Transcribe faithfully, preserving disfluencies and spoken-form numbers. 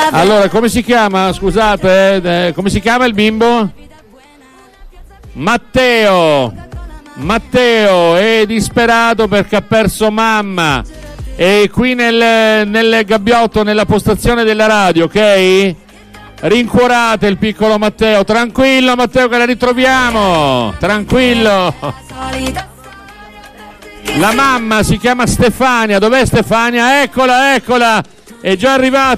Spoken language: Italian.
Allora, come si chiama? Scusate, eh, come si chiama il bimbo? Matteo. Matteo è disperato perché ha perso mamma. E qui nel, nel gabbiotto, nella postazione della radio, ok? Rincuorate il piccolo Matteo. Tranquillo Matteo che la ritroviamo. Tranquillo. La mamma si chiama Stefania. Dov'è Stefania? Eccola, eccola. È già arrivata.